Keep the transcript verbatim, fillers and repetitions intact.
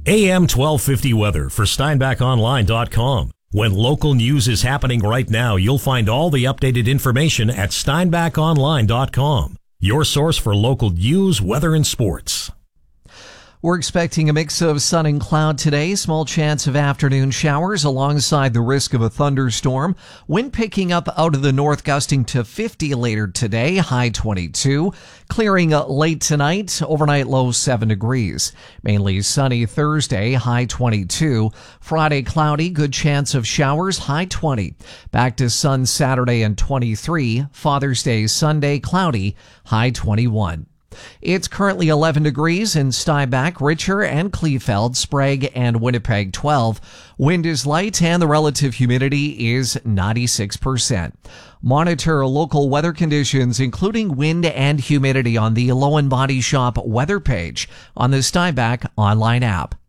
A M twelve fifty weather for Steinbach Online dot com. When local news is happening right now, you'll find all the updated information at Steinbach Online dot com. Your source for local news, weather, and sports. We're expecting a mix of sun and cloud today. Small chance of afternoon showers alongside the risk of a thunderstorm. Wind picking up out of the north, gusting to fifty later today, high twenty-two. Clearing late tonight, overnight low seven degrees. Mainly sunny Thursday, high twenty-two. Friday cloudy, good chance of showers, high twenty. Back to sun Saturday and twenty-three. Father's Day Sunday, cloudy, high twenty-one. It's currently eleven degrees in Steinbach, Richer, and Kleefeld, Sprague, and Winnipeg twelve. Wind is light and the relative humidity is ninety-six percent. Monitor local weather conditions, including wind and humidity, on the Lowen Body Shop weather page on the Steinbach online app.